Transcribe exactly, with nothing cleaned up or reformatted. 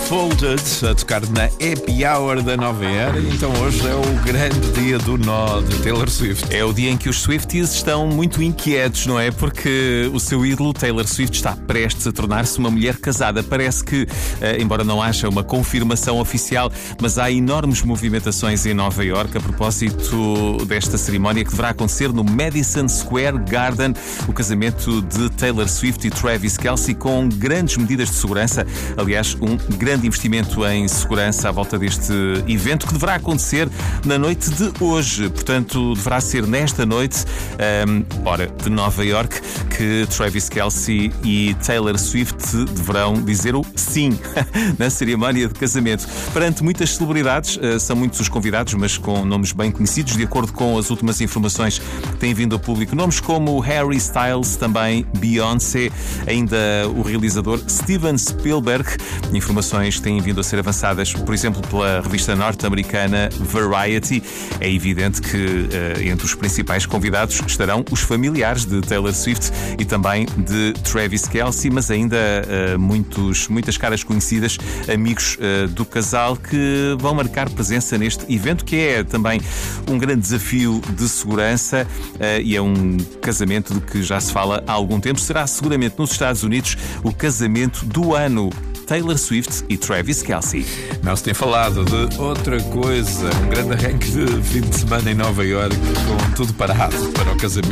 Blindfolded a tocar na Happy Hour da Nova Era. Então hoje é o grande dia do nó de Taylor Swift. É o dia em que os Swifties estão muito inquietos, não é? Porque o seu ídolo Taylor Swift está prestes a tornar-se uma mulher casada. Parece que, embora não haja uma confirmação oficial, mas há enormes movimentações em Nova Iorque a propósito desta cerimónia que deverá acontecer no Madison Square Garden, o casamento de Taylor Swift e Travis Kelce, com grandes medidas de segurança. Aliás, um grande investimento em segurança à volta deste evento que deverá acontecer na noite de hoje. Portanto, deverá ser nesta noite, um, hora de Nova Iorque, que Travis Kelce e Taylor Swift deverão dizer o sim na cerimónia de casamento. Perante muitas celebridades, uh, são muitos os convidados, mas com nomes bem conhecidos, de acordo com as últimas informações que têm vindo ao público. Nomes como Harry Styles, também Beyoncé, ainda o realizador Steven Spielberg. Informações têm vindo a ser avançadas, por exemplo, pela revista norte-americana Variety. É evidente que uh, entre os principais convidados estarão os familiares de Taylor Swift e também de Travis Kelce, mas ainda uh, muitos, muitas caras conhecidas, amigos uh, do casal, que vão marcar presença neste evento, que é também um grande desafio de segurança uh, e é um casamento de que já se fala há algum tempo. Será seguramente nos Estados Unidos o casamento do ano. Taylor Swift e Travis Kelce. Não se tem falado de outra coisa. Um grande arranque de fim de semana em Nova Iorque, com tudo parado para o casamento.